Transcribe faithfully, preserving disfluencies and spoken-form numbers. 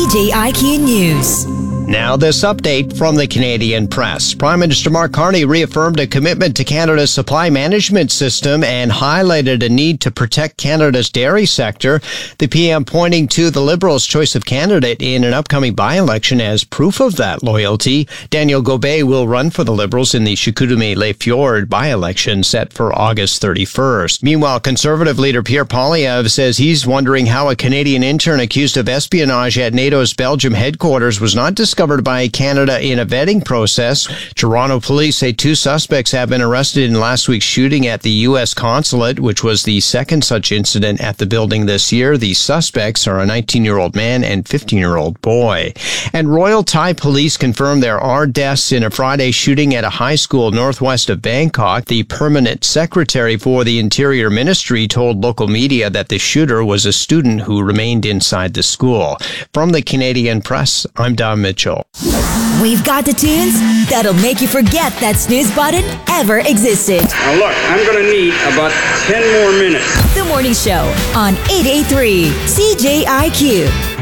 C J I Q News. Now this update from the Canadian Press. Prime Minister Mark Carney reaffirmed a commitment to Canada's supply management system and highlighted a need to protect Canada's dairy sector. The P M pointing to the Liberals' choice of candidate in an upcoming by-election as proof of that loyalty. Daniel Gobet will run for the Liberals in the Chicoutimi-Les Fjords by-election set for August thirty-first. Meanwhile, Conservative leader Pierre Poilievre says he's wondering how a Canadian intern accused of espionage at NATO's Belgium headquarters was not discovered by Canada in a vetting process. Toronto police say two suspects have been arrested in last week's shooting at the U S consulate, which was the second such incident at the building this year. The suspects are a nineteen-year-old man and fifteen-year-old boy. And Royal Thai police confirm there are deaths in a Friday shooting at a high school northwest of Bangkok. The permanent secretary for the Interior Ministry told local media that the shooter was a student who remained inside the school. From the Canadian Press, I'm Don Mitchell. We've got the tunes that'll make you forget that snooze button ever existed. Now look, I'm going to need about ten more minutes. The Morning Show on eight eighty-three C J I Q.